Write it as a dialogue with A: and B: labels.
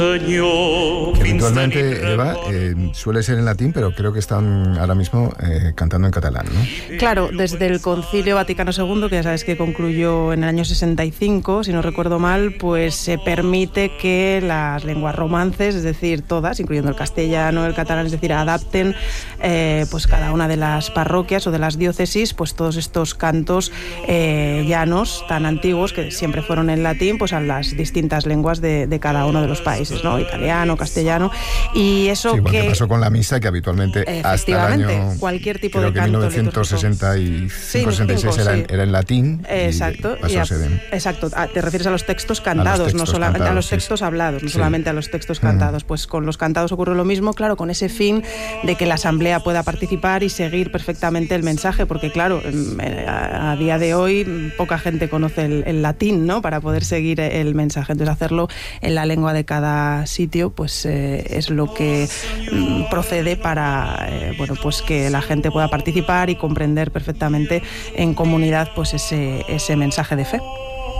A: Habitualmente, Eva, suele ser en latín, pero creo que están ahora mismo cantando en catalán, ¿no?
B: Claro, desde el Concilio Vaticano II, que ya sabes que concluyó en el año 65, si no recuerdo mal, pues se permite que las lenguas romances, es decir, todas, incluyendo el castellano, el catalán, es decir, adapten pues cada una de las parroquias o de las diócesis, pues todos estos cantos llanos tan antiguos que siempre fueron en latín, pues a las distintas lenguas de cada uno de los países, ¿no? Italiano, castellano, y eso
A: sí,
B: que
A: pasó con la misa, que habitualmente hasta el año,
B: cualquier tipo
A: creo
B: de
A: que
B: canto
A: 1965-66 era en latín.
B: Exacto, exacto. Te refieres a los textos cantados, no solamente a los textos hablados, no solamente a los textos cantados. Pues con los cantados ocurre lo mismo, claro, con ese fin de que la asamblea pueda participar y seguir perfectamente el mensaje, porque claro, a día de hoy poca gente conoce el latín, ¿no? Para poder seguir el mensaje. Entonces hacerlo en la lengua de cada sitio, pues es lo que procede para bueno, pues que la gente pueda participar y comprender perfectamente en comunidad pues ese mensaje de fe.